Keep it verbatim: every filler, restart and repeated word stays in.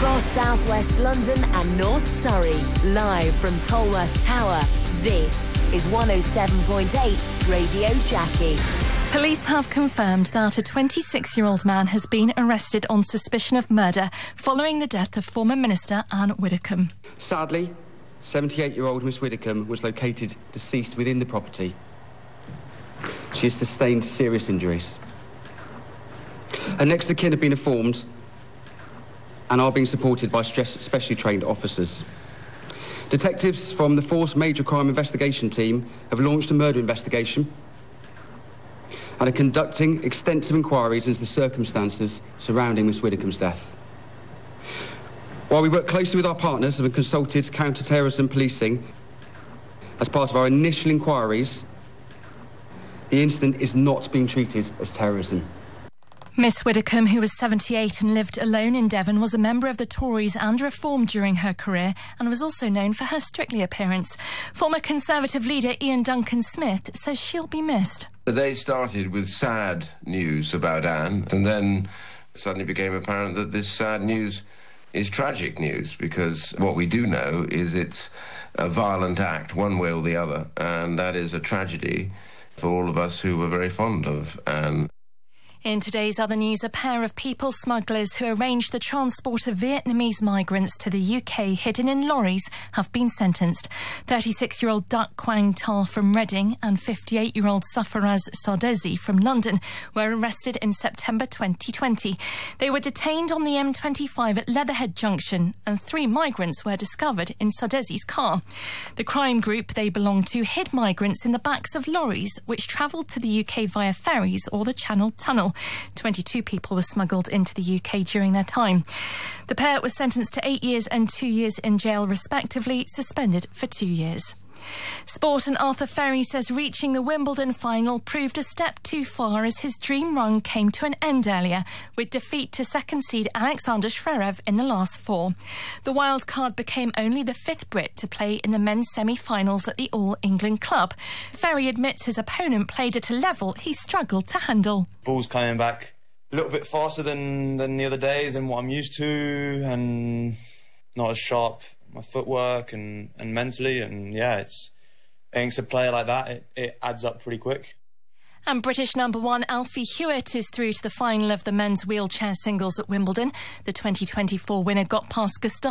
Across southwest London and North Surrey, live from Tolworth Tower, this is one oh seven point eight Radio Jackie. Police have confirmed that a twenty-six-year-old man has been arrested on suspicion of murder following the death of former Minister Anne Widdecombe. Sadly, seventy-eight-year-old Miss Widdecombe was located deceased within the property. She has sustained serious injuries. Her next of kin have been informed and are being supported by specially trained officers. Detectives from the Force Major Crime Investigation Team have launched a murder investigation and are conducting extensive inquiries into the circumstances surrounding Miss Widdecombe's death. While we work closely with our partners and have consulted counter-terrorism policing as part of our initial inquiries, the incident is not being treated as terrorism. Miss Widdecombe, who was seventy-eight and lived alone in Devon, was a member of the Tories and Reform during her career and was also known for her Strictly appearance. Former Conservative leader Ian Duncan Smith says she'll be missed. The day started with sad news about Anne, and then suddenly became apparent that this sad news is tragic news, because what we do know is it's a violent act, one way or the other, and that is a tragedy for all of us who were very fond of Anne. In today's other news, a pair of people smugglers who arranged the transport of Vietnamese migrants to the U K hidden in lorries have been sentenced. thirty-six-year-old Duc Quang Tal from Reading and fifty-eight-year-old Safaraz Sardezi from London were arrested in September twenty twenty. They were detained on the M twenty-five at Leatherhead Junction, and three migrants were discovered in Sardezi's car. The crime group they belonged to hid migrants in the backs of lorries which travelled to the U K via ferries or the Channel Tunnel. twenty-two people were smuggled into the U K during their time. The pair was sentenced to eight years and two years in jail respectively, suspended for two years. Sport, and Arthur Ferry says reaching the Wimbledon final proved a step too far as his dream run came to an end earlier with defeat to second seed Alexander Zverev in the last four. The wild card became only the fifth Brit to play in the men's semi-finals at the All England Club. Ferry admits his opponent played at a level he struggled to handle. Ball's coming back a little bit faster than, than the other days and what I'm used to, and not as sharp. My footwork and, and mentally, and yeah, it's against a player like that, it, it adds up pretty quick. And British number one Alfie Hewitt is through to the final of the men's wheelchair singles at Wimbledon. The twenty twenty-four winner got past Gustavo